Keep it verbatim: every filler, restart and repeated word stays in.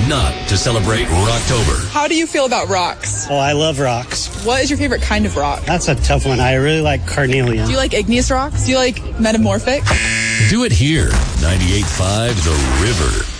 not to celebrate Rocktober. How do you feel about rocks? Oh, I love rocks. What is your favorite kind of rock? That's a tough one. I really like carnelian. Do you like igneous rocks? Do you like metamorphic? Do it here. ninety-eight point five The River.